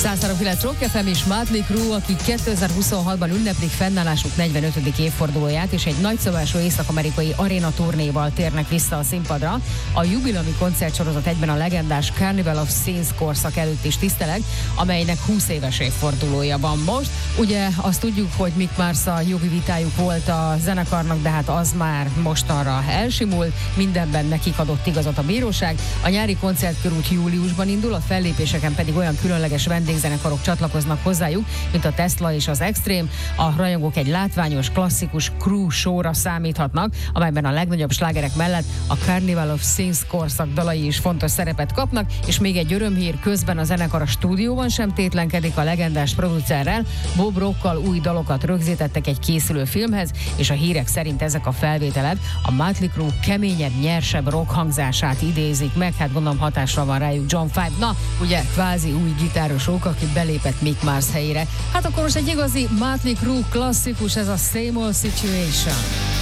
103.9 Rock FM és Mötley Crüe, akik 2026-ban ünneplik fennállásuk 45. évfordulóját, és egy nagyszabású észak-amerikai aréna turnéval térnek vissza a színpadra. A jubileumi koncertsorozat egyben a legendás Carnival of Sins korszak előtt is tiszteleg, amelynek 20 éves évfordulója van most. Ugye azt tudjuk, hogy Mick Mars-a jogi vitájuk volt a zenekarnak, de hát az már mostanra elsimult, mindenben nekik adott igazat a bíróság. A nyári koncertkörút júliusban indul, a fellépéseken pedig olyan különleges vendégzenekarok csatlakoznak hozzájuk, mint a Tesla és az Extreme. A rajongók egy látványos, klasszikus Crüe show-ra számíthatnak, amelyben a legnagyobb slágerek mellett a Carnival of Sins korszak dalai is fontos szerepet kapnak, és még egy örömhír, közben a zenekar a stúdióban sem tétlenkedik, a legendás producerrel. Bob Rockkal új dalokat rögzítettek egy készülő filmhez, és a hírek szerint ezek a felvételek a Mötley Crüe keményebb, nyersebb rock hangzását idézik meg, hát gondolom hatásra van rájuk John Five. Na, ugye kvázi új gitárosok, aki belépett Mick Mars helyére. Hát akkor most egy igazi Mötley Crüe klasszikus, ez a Same Old Situation.